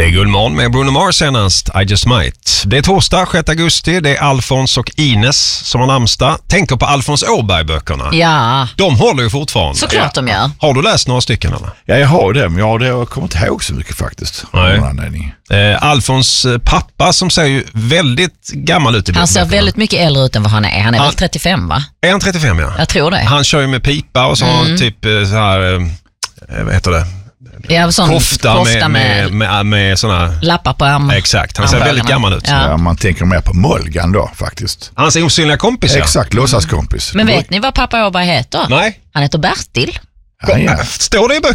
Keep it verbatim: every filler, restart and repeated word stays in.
Det är Guldmorgon med Bruno Mars senast, I Just Might. Det är torsdag, sjätte augusti. Det är Alfons och Ines som har namnsdag. Tänker på Alfons Åberg-böckerna. Ja. De håller ju fortfarande. Såklart de gör. Har du läst några stycken eller? Ja, jag har det, men jag, har det, jag kommer inte ihåg så mycket faktiskt. Nej. Eh, Alfons pappa som ser ju väldigt gammal ut i Han ser böckerna. väldigt mycket äldre ut än vad han är. Han är han, väl trettiofem, va? Är han trettiofem, ja? Jag tror det. Han kör ju med pipa och så har han typ så här, eh, vad heter det? Ja, sån Kofta, kofta med, med, med, med, med såna lappar på arm. Exakt, han ser väldigt gammal ut. Ja. Ja, man tänker mer på Molgan då faktiskt. Hans osynliga kompis, ja. Exakt, låtsaskompis. Men vet ni vad pappa Åberg heter? Nej. Han heter Bertil. Ja, ja. Står det i böckerna?